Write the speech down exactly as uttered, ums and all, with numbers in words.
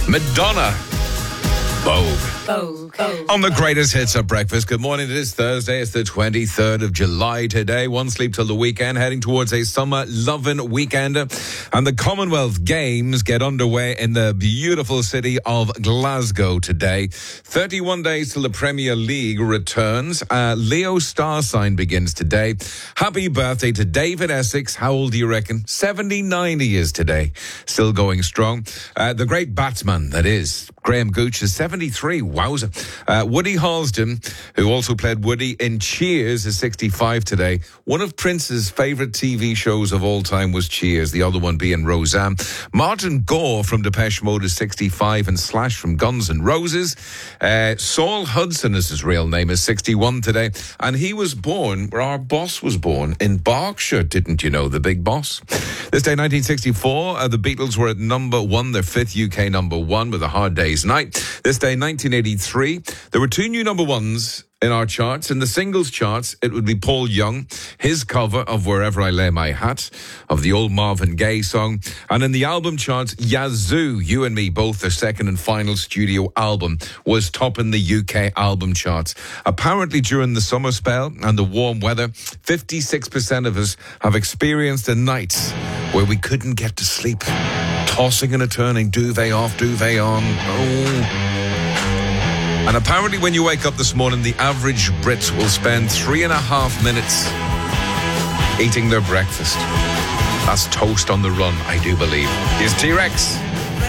Madonna. Vogue. Vogue. Vogue. On the greatest hits of breakfast. Good morning. It is Thursday. It's the twenty-third of July today. One sleep till the weekend, heading towards a summer-loving weekend. And the Commonwealth Games get underway in the beautiful city of Glasgow today. thirty-one days till the Premier League returns. Uh, Leo star sign begins today. Happy birthday to David Essex. How old do you reckon? seventy-nine he is today. Still going strong. Uh, the great batsman, that is, Graham Gooch, is seventy-three. Wowza. Uh, Woody Harrelson, who also played Woody in Cheers, is sixty-five today. One of Prince's favourite T V shows of all time was Cheers, the other one being Roseanne. Martin Gore from Depeche Mode is sixty-five, and Slash from Guns N' Roses. Uh, Saul Hudson is his real name, is sixty-one today. And he was born where our boss was born, in Berkshire, didn't you know, the big boss? This day, nineteen sixty-four, uh, the Beatles were at number one, their fifth U K number one with A Hard Day's Night. This day, nineteen eighty-three, there were two new number ones in our charts. In the singles charts, it would be Paul Young, his cover of Wherever I Lay My Hat, of the old Marvin Gaye song. And in the album charts, Yazoo, You and Me, both their second and final studio album, was top in the U K album charts. Apparently, during the summer spell and the warm weather, fifty-six percent of us have experienced a night where we couldn't get to sleep. Tossing and a turning, duvet off, duvet on. Oh. And apparently when you wake up this morning, the average Brit will spend three and a half minutes eating their breakfast. That's toast on the run, I do believe. Here's T-Rex.